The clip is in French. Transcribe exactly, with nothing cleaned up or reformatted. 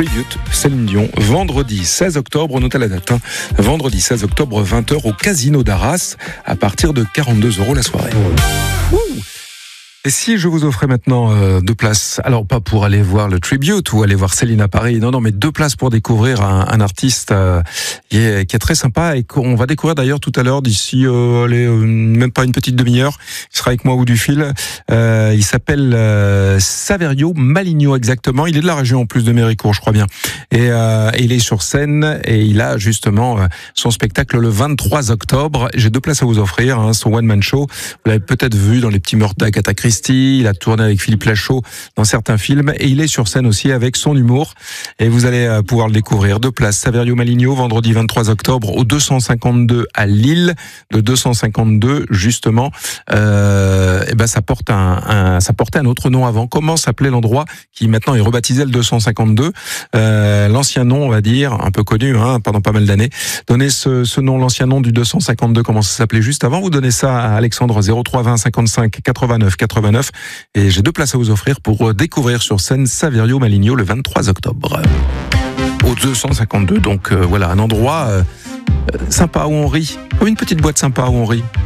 Tribute Céline Dion, vendredi seize octobre, notez la date, hein, vendredi seize octobre, vingt heures au Casino d'Arras, à partir de quarante-deux euros la soirée. Ouh. Et si je vous offrais maintenant euh, deux places, alors pas pour aller voir le Tribute ou aller voir Céline à Paris, non, non, mais deux places pour découvrir un, un artiste euh, qui, est, qui est très sympa et qu'on va découvrir d'ailleurs tout à l'heure d'ici, euh, allez, euh, même pas une petite demi-heure, il sera avec moi au bout du fil. Euh, il s'appelle euh, Saverio Maligno exactement, il est de la région en plus de Méricourt, je crois bien. Et, euh, et il est sur scène et il a justement euh, son spectacle le vingt-trois octobre. J'ai deux places à vous offrir, hein, son one-man show. Vous l'avez peut-être vu dans Les Petits Meurtres d'Agatha Christie. Il a tourné avec Philippe Lachaud dans certains films et il est sur scène aussi avec son humour et vous allez pouvoir le découvrir. Deux places, Saverio Maligno, vendredi vingt-trois octobre au deux cent cinquante-deux à Lille. De deux cent cinquante-deux justement, euh, et ben ça porte un, un, ça portait un autre nom avant. Comment s'appelait l'endroit qui maintenant est rebaptisé le deux cent cinquante-deux? euh, L'ancien nom, on va dire, un peu connu hein, pendant pas mal d'années. Donnez ce, ce nom, l'ancien nom du deux cent cinquante-deux, comment ça s'appelait juste avant. Vous donnez ça à Alexandre zéro trois vingt cinquante-cinq quatre-vingt-neuf quatre-vingt-neuf. Et j'ai deux places à vous offrir pour découvrir sur scène Saverio Maligno le vingt-trois octobre. Au deux cent cinquante-deux, donc euh, voilà, un endroit euh, sympa où on rit. Comme une petite boîte sympa où on rit.